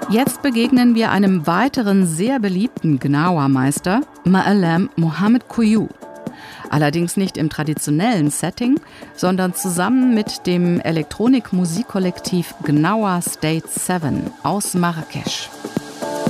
Jetzt begegnen wir einem weiteren sehr beliebten Gnawa-Meister, Ma'alem Mohamed Kouyoum. Allerdings nicht im traditionellen Setting, sondern zusammen mit dem Elektronik-Musikkollektiv Gnawa State 7 aus Marrakesch.